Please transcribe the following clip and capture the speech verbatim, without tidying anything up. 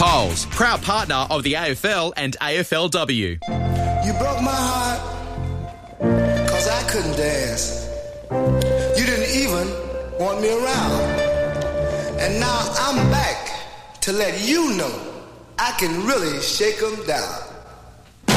Coles, proud partner of the A F L and A F L W. You broke my heart, cause I couldn't dance. You didn't even want me around. And now I'm back to let you know I can really shake 'em down.